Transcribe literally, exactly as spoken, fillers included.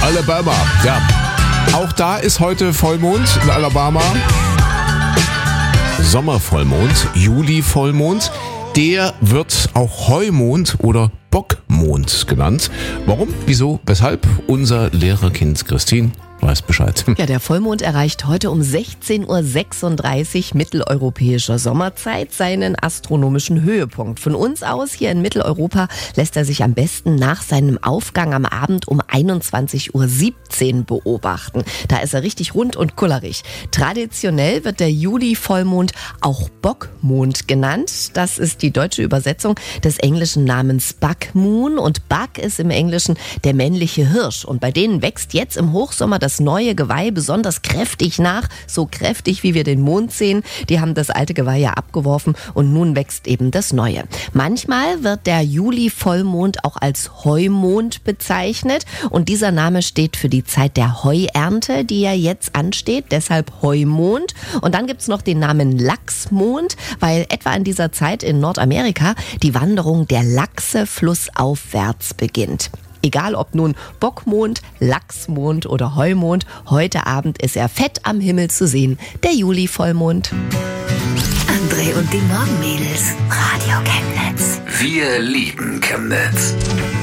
Alabama. Ja, auch da ist heute Vollmond in Alabama. Sommervollmond, Juli-Vollmond. Der wird auch Heumond oder Bockmond genannt. Warum, wieso, weshalb? Unser Lehrerkind Christine weiß Bescheid. Ja, der Vollmond erreicht heute um sechzehn Uhr sechsunddreißig mitteleuropäischer Sommerzeit seinen astronomischen Höhepunkt. Von uns aus hier in Mitteleuropa lässt er sich am besten nach seinem Aufgang am Abend um einundzwanzig Uhr siebzehn beobachten. Da ist er richtig rund und kullerig. Traditionell wird der Juli-Vollmond auch Bockmond genannt. Das ist die deutsche Übersetzung des englischen Namens Buck Moon. Und Buck ist im Englischen der männliche Hirsch. Und bei denen wächst jetzt im Hochsommer das neue Geweih besonders kräftig nach, so kräftig wie wir den Mond sehen. Die haben das alte Geweih ja abgeworfen und nun wächst eben das neue. Manchmal wird der Juli-Vollmond auch als Heumond bezeichnet und dieser Name steht für die Zeit der Heuernte, die ja jetzt ansteht, deshalb Heumond. Und dann gibt's noch den Namen Lachsmond, weil etwa in dieser Zeit in Nordamerika die Wanderung der Lachse flussaufwärts beginnt. Egal ob nun Bockmond, Lachsmond oder Heumond, heute Abend ist er fett am Himmel zu sehen, der Juli-Vollmond. André und die Morgenmädels, Radio Chemnitz. Wir lieben Chemnitz.